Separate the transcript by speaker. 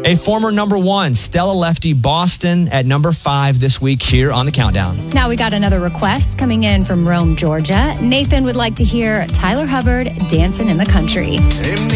Speaker 1: A former number 1, Stella Lefty, Boston at number 5 this week here on the Countdown.
Speaker 2: Now we got another request coming in from Rome, Georgia. Nathan would like to hear Tyler Hubbard, Dancing in the Country.